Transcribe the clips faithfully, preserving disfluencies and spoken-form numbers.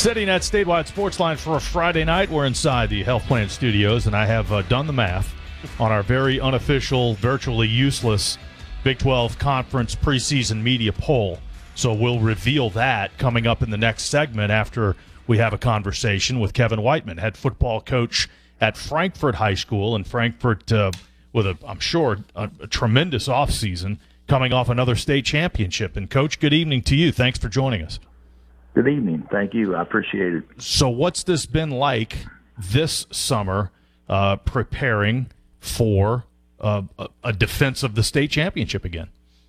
Sitting at Statewide Sportsline for a Friday night. We're inside the Health Plan Studios, and I have uh, done the math on our very unofficial, virtually useless Big twelve Conference preseason media poll. So we'll reveal that coming up in the next segment after we have a conversation with Kevin Whiteman, head football coach at Frankfort High School, and Frankfort uh, with, a, I'm sure, a, a tremendous offseason coming off another state championship. And, Coach, good evening to you. Thanks for joining us. Good evening. Thank you. I appreciate it. So what's this been like this summer uh, preparing for uh, a, a defense of the state championship again?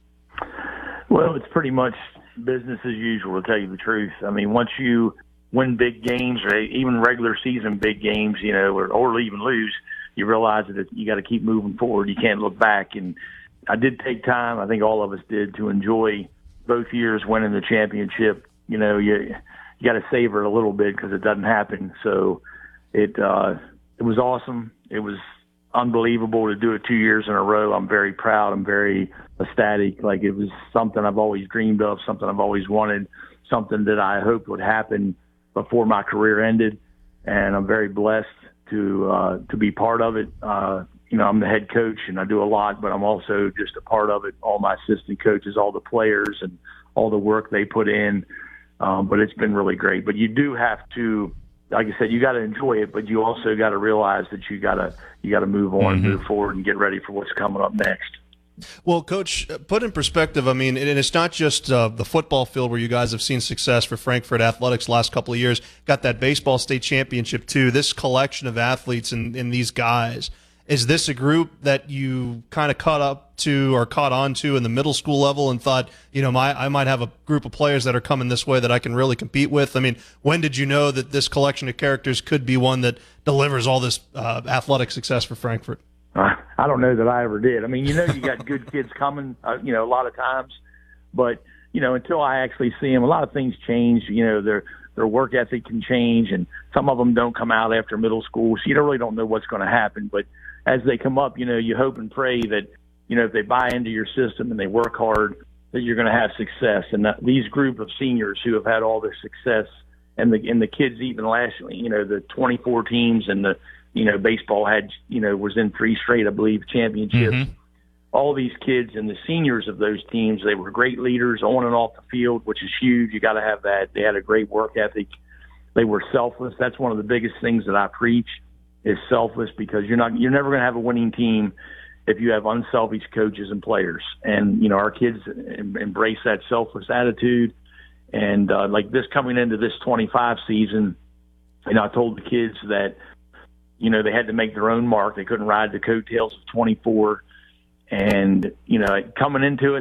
Well, it's pretty much business as usual, to tell you the truth. I mean, once you win big games or even regular season big games, you know, or, or even lose, you realize that you got to keep moving forward. You can't look back. And I did take time, I think all of us did, to enjoy both years winning the championship. You know, you you got to savor it a little bit because it doesn't happen. So it uh, it was awesome. It was unbelievable to do it two years in a row. I'm very proud. I'm very ecstatic. Like, it was something I've always dreamed of, something I've always wanted, something that I hoped would happen before my career ended. And I'm very blessed to uh, to be part of it. Uh, you know, I'm the head coach and I do a lot, but I'm also just a part of it. All my assistant coaches, all the players, and all the work they put in. Um, but it's been really great. But you do have to, like I said, you got to enjoy it, but you also got to realize that you got to you got to move on, mm-hmm. move forward, and get ready for what's coming up next. Well, Coach, put in perspective, I mean, and it's not just uh, the football field where you guys have seen success for Frankfort Athletics the last couple of years. Got that baseball state championship, too. This collection of athletes and, and these guys, is this a group that you kind of caught up to or caught on to in the middle school level and thought, you know, my, I might have a group of players that are coming this way that I can really compete with? I mean, when did you know that this collection of characters could be one that delivers all this uh, athletic success for Frankfort? Uh, I don't know that I ever did. I mean, you know, you got good kids coming, uh, you know, a lot of times. But, you know, until I actually see them, a lot of things change. You know, their their work ethic can change, and some of them don't come out after middle school. So you don't really don't know what's going to happen. But as they come up, you know, you hope and pray that, you know, if they buy into your system and they work hard, that you're going to have success. And that these group of seniors who have had all this success, and the and the kids even last, you know, the twenty-four teams, and the, you know, baseball had, you know, was in three straight, I believe, championships. Mm-hmm. All these kids and the seniors of those teams, they were great leaders on and off the field, which is huge. You got to have that. They had a great work ethic. They were selfless. That's one of the biggest things that I preach, is selfless, because you're not, you're never going to have a winning team if you have unselfish coaches and players. And, you know, our kids embrace that selfless attitude. And uh, like this coming into this twenty-five season, you know, I told the kids that, you know, they had to make their own mark. They couldn't ride the coattails of twenty-four. And, you know, coming into it,